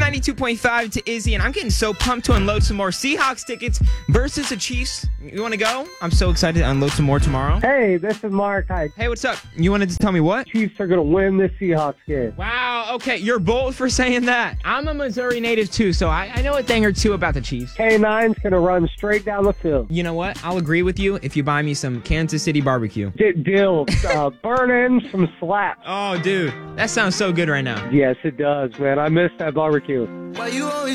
92.5 to Izzy, and I'm getting so pumped to unload some more Seahawks tickets versus the Chiefs. You want to go? I'm so excited to unload some more tomorrow. Hey, this is Mark. Hi. Hey, what's up? You wanted to tell me what? Chiefs are going to win this Seahawks game. Wow, okay, you're bold for saying that. I'm a Missouri native too, so I know a thing or two about the Chiefs. K9's going to run straight down the field. You know what? I'll agree with you if you buy me some Kansas City barbecue. Deal. Burn-in some slaps. Oh, dude, that sounds so good right now. Yes, it does, man. I miss that barbecue. Why you always